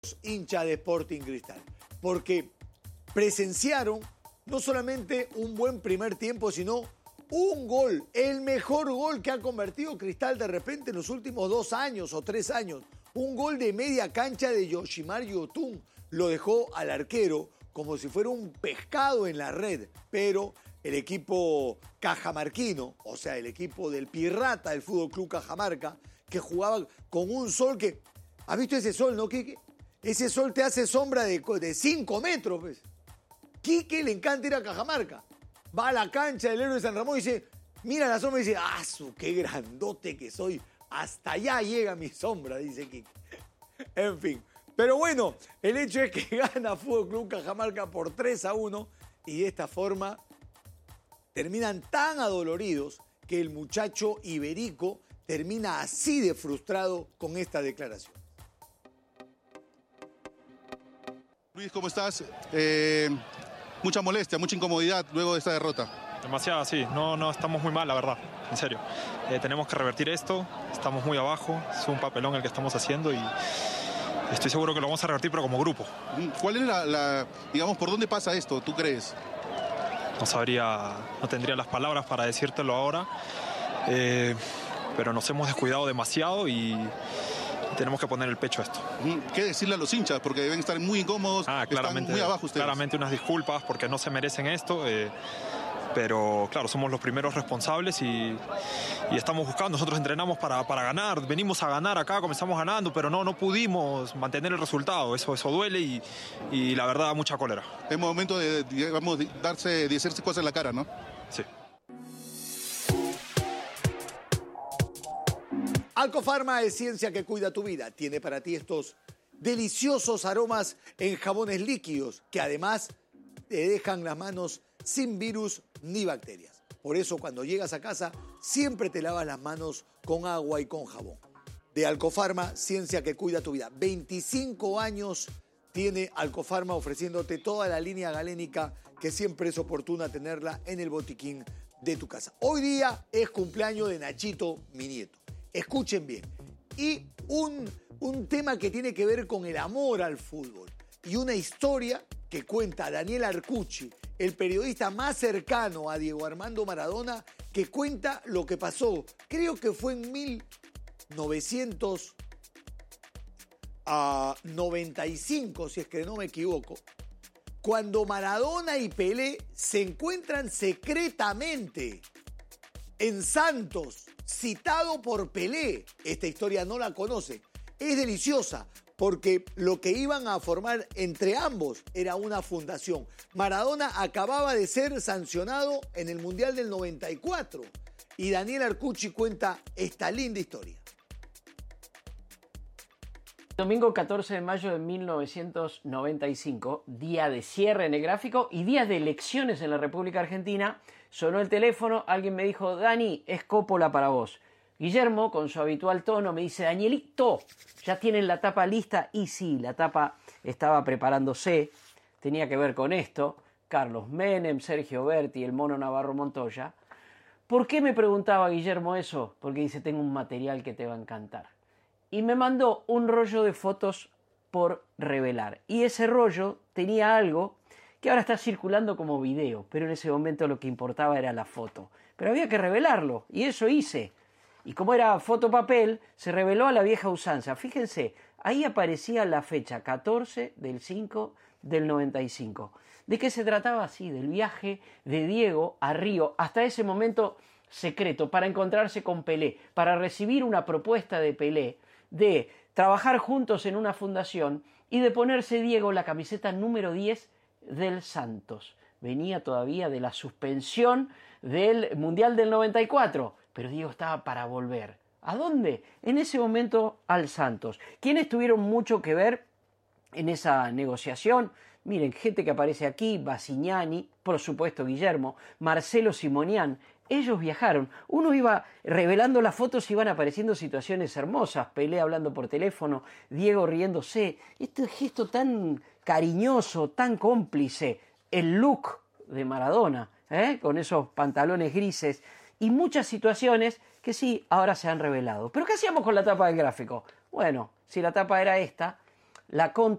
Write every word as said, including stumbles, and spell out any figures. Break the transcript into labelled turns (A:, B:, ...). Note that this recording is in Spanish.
A: hinchas de Sporting Cristal, porque presenciaron no solamente un buen primer tiempo, sino un gol, el mejor gol que ha convertido Cristal de repente en los últimos dos años o tres años. Un gol de media cancha de Yoshimar Yotun. Lo dejó al arquero como si fuera un pescado en la red, pero el equipo cajamarquino, o sea, el equipo del Pirrata del Fútbol Club Cajamarca, que jugaba con un sol que... ¿Has visto ese sol, no, Quique? Ese sol te hace sombra de cinco metros, pues. Quique le encanta ir a Cajamarca. Va a la cancha del Héroe de San Ramón y dice, mira la sombra y dice, ¡ah, su, qué grandote que soy! Hasta allá llega mi sombra, dice Quique. En fin. Pero bueno, el hecho es que gana Fútbol Club Cajamarca por tres a uno y de esta forma terminan tan adoloridos que el muchacho iberico termina así de frustrado con esta declaración.
B: Luis, ¿cómo estás? Eh, mucha molestia, mucha incomodidad luego de esta derrota.
C: Demasiado, sí. No, no, estamos muy mal, la verdad. En serio. Eh, tenemos que revertir esto. Estamos muy abajo. Es un papelón el que estamos haciendo y estoy seguro que lo vamos a revertir, pero como grupo.
B: ¿Cuál es la, la digamos, por dónde pasa esto, tú crees?
C: No sabría, no tendría las palabras para decírtelo ahora. Eh, pero nos hemos descuidado demasiado y tenemos que poner el pecho a esto.
B: ¿Qué decirle a los hinchas? Porque deben estar muy incómodos,
C: ah, claramente,
B: están muy abajo ustedes.
C: Claramente unas disculpas porque no se merecen esto, eh, pero claro, somos los primeros responsables y, y estamos buscando. Nosotros entrenamos para, para ganar, venimos a ganar acá, comenzamos ganando, pero no, no pudimos mantener el resultado. Eso, eso duele y, y la verdad mucha cólera.
B: Es momento de, digamos, de, darse, de hacerse cosas en la cara, ¿no?
C: Sí.
A: Alcofarma es ciencia que cuida tu vida. Tiene para ti estos deliciosos aromas en jabones líquidos que además te dejan las manos sin virus ni bacterias. Por eso cuando llegas a casa siempre te lavas las manos con agua y con jabón. De Alcofarma, ciencia que cuida tu vida. veinticinco años tiene Alcofarma ofreciéndote toda la línea galénica que siempre es oportuna tenerla en el botiquín de tu casa. Hoy día es cumpleaños de Nachito, mi nieto. Escuchen bien, y un, un tema que tiene que ver con el amor al fútbol y una historia que cuenta Daniel Arcucci, el periodista más cercano a Diego Armando Maradona, que cuenta lo que pasó, creo que fue en mil novecientos noventa y cinco, si es que no me equivoco, cuando Maradona y Pelé se encuentran secretamente en Santos, citado por Pelé. Esta historia no la conoce. Es deliciosa porque lo que iban a formar entre ambos era una fundación. Maradona acababa de ser sancionado en el Mundial del noventa y cuatro y Daniel Arcucci cuenta esta linda historia.
D: Domingo catorce de mayo de mil novecientos noventa y cinco, día de cierre en el gráfico y día de elecciones en la República Argentina. Sonó el teléfono, alguien me dijo, Dani, es Coppola para vos. Guillermo, con su habitual tono, me dice, Danielito, ¿ya tienen la tapa lista? Y sí, la tapa estaba preparándose, tenía que ver con esto. Carlos Menem, Sergio Berti, el Mono Navarro Montoya. ¿Por qué me preguntaba Guillermo eso? Porque dice, tengo un material que te va a encantar. Y me mandó un rollo de fotos por revelar. Y ese rollo tenía algo que ahora está circulando como video, pero en ese momento lo que importaba era la foto. Pero había que revelarlo, y eso hice. Y como era fotopapel, se reveló a la vieja usanza. Fíjense, ahí aparecía la fecha, catorce del cinco del noventa y cinco. ¿De qué se trataba? Sí, del viaje de Diego a Río, hasta ese momento secreto, para encontrarse con Pelé, para recibir una propuesta de Pelé, de trabajar juntos en una fundación y de ponerse Diego la camiseta número diez del Santos. Venía todavía de la suspensión del Mundial del noventa y cuatro, pero Diego estaba para volver. ¿A dónde? En ese momento al Santos. ¿Quiénes tuvieron mucho que ver en esa negociación? Miren, gente que aparece aquí, Basignani, por supuesto Guillermo, Marcelo Simonian. Ellos viajaron. Uno iba revelando las fotos y iban apareciendo situaciones hermosas. Pelé hablando por teléfono, Diego riéndose. Este gesto tan cariñoso, tan cómplice. El look de Maradona, ¿eh? Con esos pantalones grises. Y muchas situaciones que sí, ahora se han revelado. ¿Pero qué hacíamos con la tapa del gráfico? Bueno, si la tapa era esta, la contra